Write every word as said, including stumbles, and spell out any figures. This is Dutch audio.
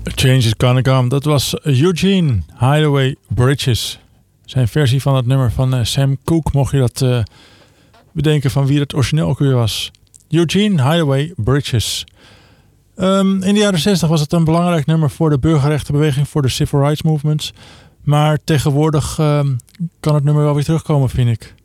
Change is gonna come. Dat was Eugene Hideaway Bridges. Zijn versie van het nummer van uh, Sam Cooke, mocht je dat uh, bedenken van wie het origineel ook weer was. Eugene Hideaway Bridges. Um, in de jaren zestig was het een belangrijk nummer voor de burgerrechtenbeweging, voor de Civil Rights Movement. Maar tegenwoordig um, kan het nummer wel weer terugkomen, vind ik.